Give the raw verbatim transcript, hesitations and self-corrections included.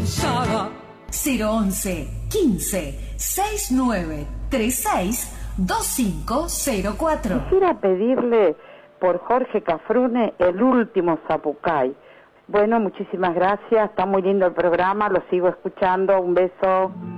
Saga. cero once quince sesenta y nueve treinta y seis veinticinco cero cuatro. Quisiera pedirle por Jorge Cafrune El último Zapucay. Bueno, muchísimas gracias, está muy lindo el programa, lo sigo escuchando, un beso.